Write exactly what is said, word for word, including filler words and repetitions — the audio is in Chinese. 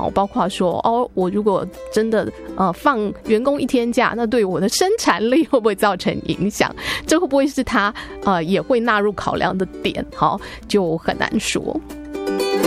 哦，包括说哦，我如果真的呃放员工一天假，那对我的生产力会不会造成影响？这会不会是他呃也会纳入考量的点？好，就很难说。